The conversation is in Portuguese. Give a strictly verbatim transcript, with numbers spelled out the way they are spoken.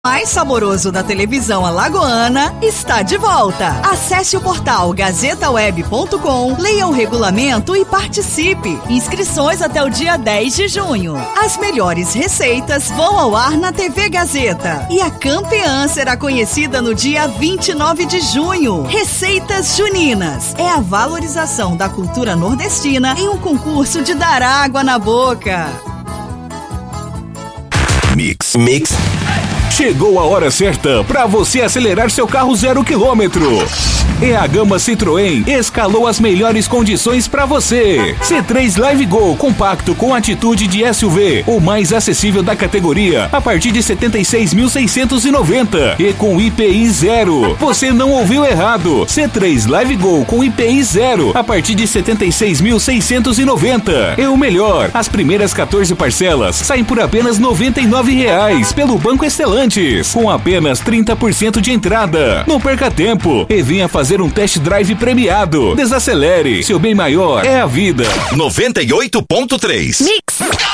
mais saboroso da televisão alagoana está de volta. Acesse o portal gazeta web ponto com, leia o regulamento e participe. Inscrições até o dia dez de junho. As melhores receitas vão ao ar na T V Gazeta. E a campeã será conhecida no dia vinte e nove de junho. Receitas Juninas. É a valorização da cultura nordestina em um concurso de dar água na boca. Mix, mix. Chegou a hora certa para você acelerar seu carro zero quilômetro. E a gama Citroën escalou as melhores condições para você. C três Live Go compacto com atitude de S U V, o mais acessível da categoria, a partir de setenta e seis mil seiscentos e noventa e com I P I zero. Você não ouviu errado. C três Live Go com I P I zero, a partir de setenta e seis mil seiscentos e noventa. E o melhor, as primeiras quatorze parcelas saem por apenas noventa e nove reais pelo Banco Estelantes, com apenas trinta por cento de entrada. Não perca tempo e venha fazer um test drive premiado. Desacelere, seu bem maior é a vida. noventa e oito ponto três Mix.